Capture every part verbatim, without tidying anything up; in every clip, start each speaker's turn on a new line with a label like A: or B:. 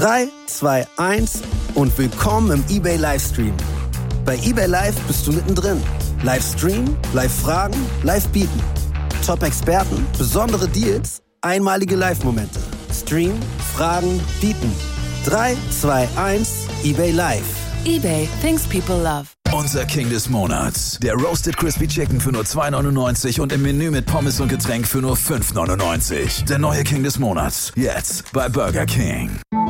A: drei, zwei, eins und willkommen im eBay Livestream. Bei eBay Live bist du mittendrin. Live streamen, live fragen, live bieten. Top-Experten, besondere Deals, einmalige Live-Momente. Stream, fragen, bieten. drei, zwei, eins, eBay Live.
B: eBay, things people love.
C: Unser King des Monats. Der Roasted Crispy Chicken für nur zwei neunundneunzig und im Menü mit Pommes und Getränk für nur fünf neunundneunzig. Der neue King des Monats. Jetzt bei Burger King.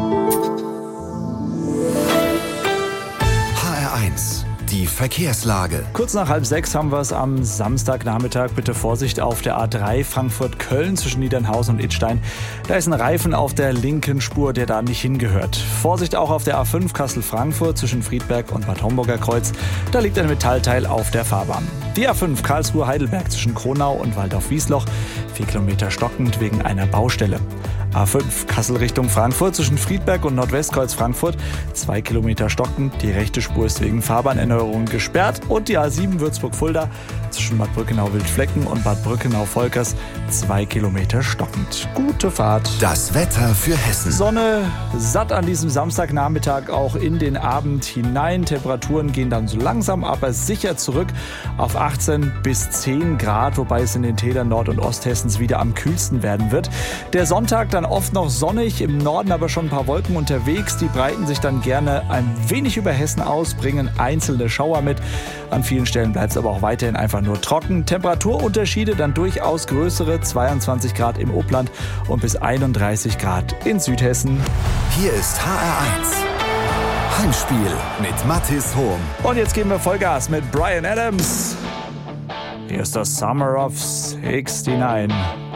D: H R eins. Die Verkehrslage.
E: Kurz nach halb sechs haben wir es am Samstagnachmittag. Bitte Vorsicht auf der A drei Frankfurt-Köln zwischen Niedernhausen und Idstein. Da ist ein Reifen auf der linken Spur, der da nicht hingehört. Vorsicht auch auf der A fünf Kassel-Frankfurt zwischen Friedberg und Bad Homburger Kreuz. Da liegt ein Metallteil auf der Fahrbahn. Die A fünf Karlsruhe-Heidelberg zwischen Kronau und Waldorf-Wiesloch. Vier Kilometer stockend wegen einer Baustelle. A fünf Kassel Richtung Frankfurt zwischen Friedberg und Nordwestkreuz Frankfurt. Zwei Kilometer stockend. Die rechte Spur ist wegen Fahrbahnerneuerung gesperrt. Und die A sieben Würzburg-Fulda zwischen Bad Brückenau-Wildflecken und Bad Brückenau-Volkers. Zwei Kilometer stockend. Gute Fahrt.
D: Das Wetter für Hessen.
E: Sonne satt an diesem Samstagnachmittag auch in den Abend hinein. Temperaturen gehen dann so langsam, aber sicher zurück auf achtzehn bis zehn Grad, wobei es in den Tälern Nord- und Osthessens wieder am kühlsten werden wird. Der Sonntag dann oft noch sonnig, im Norden aber schon ein paar Wolken unterwegs. Die breiten sich dann gerne ein wenig über Hessen aus, bringen einzelne Schauer mit. An vielen Stellen bleibt es aber auch weiterhin einfach nur trocken. Temperaturunterschiede dann durchaus größere, zweiundzwanzig Grad im Upland und bis einunddreißig Grad in Südhessen.
D: Hier ist H R eins. Heimspiel mit Mathis Hohm.
E: Und jetzt geben wir Vollgas mit Bryan Adams. Hier ist das Summer of sixty-nine.